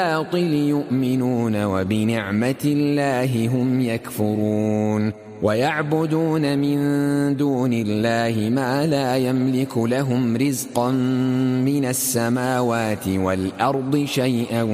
بالباطل يؤمنون وبنعمة الله هم يكفرون ويعبدون من دون الله ما لا يملك لهم رزقا من السماوات والأرض شيئا